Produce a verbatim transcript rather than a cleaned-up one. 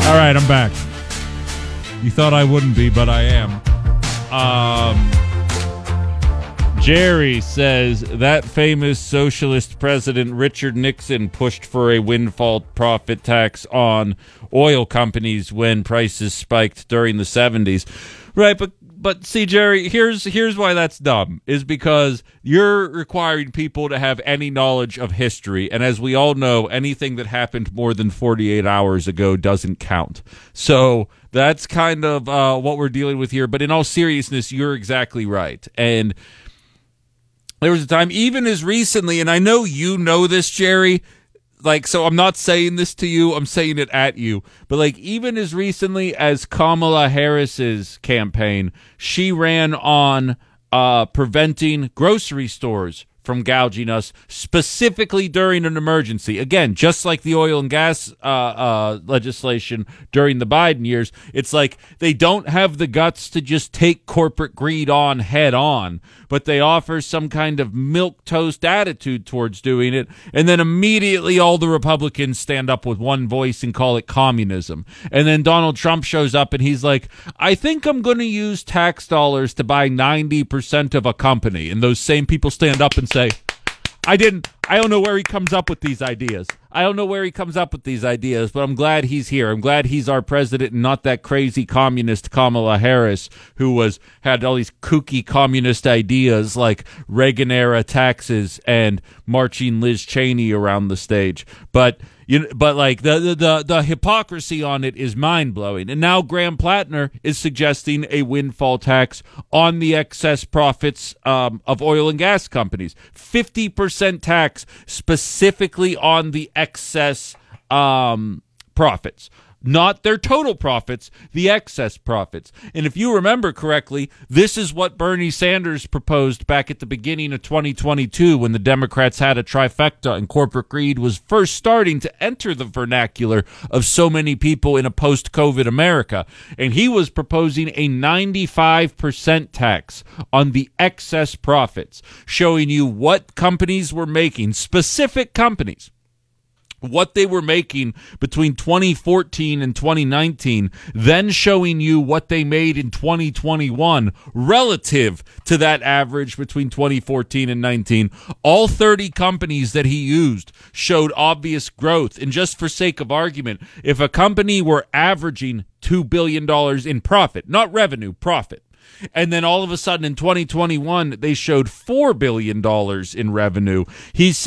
All right, I'm back. You thought I wouldn't be, but I am. Um, Jerry says that famous socialist president Richard Nixon pushed for a windfall profit tax on oil companies when prices spiked during the seventies. Right, but but see, Jerry, here's here's why that's dumb, is because you're requiring people to have any knowledge of history, and as we all know, anything that happened more than forty-eight hours ago doesn't count. So that's kind of uh, what we're dealing with here, but in all seriousness, you're exactly right. And there was a time, even as recently, and I know you know this, Jerry, like, so I'm not saying this to you, I'm saying it at you, but like even as recently as Kamala Harris's campaign, she ran on uh, preventing grocery stores from gouging us, specifically during an emergency. Again, just like the oil and gas uh, uh, legislation during the Biden years, it's like they don't have the guts to just take corporate greed on head on, but they offer some kind of milquetoast attitude towards doing it, and then immediately all the Republicans stand up with one voice and call it communism. And then Donald Trump shows up and he's like, I think I'm going to use tax dollars to buy ninety percent of a company. And those same people stand up and say, I didn't, I don't know where he comes up with these ideas. I don't know where he comes up with these ideas, but I'm glad he's here. I'm glad he's our president and not that crazy communist Kamala Harris who was had all these kooky communist ideas like Reagan-era taxes and marching Liz Cheney around the stage. But you know, but like the, the the the hypocrisy on it is mind-blowing. And now Graham Plattner is suggesting a windfall tax on the excess profits um, of oil and gas companies. fifty percent tax specifically on the excess um, profits. Not their total profits, the excess profits. And if you remember correctly, this is what Bernie Sanders proposed back at the beginning of twenty twenty-two when the Democrats had a trifecta and corporate greed was first starting to enter the vernacular of so many people in a post-COVID America. And he was proposing a ninety-five percent tax on the excess profits, showing you what companies were making, specific companies, what they were making between twenty fourteen and twenty nineteen, then showing you what they made in twenty twenty-one relative to that average between twenty fourteen and nineteen. All thirty companies that he used showed obvious growth. And just for sake of argument, if a company were averaging two billion dollars in profit, not revenue, profit, and then all of a sudden in twenty twenty-one they showed four billion dollars in revenue, he said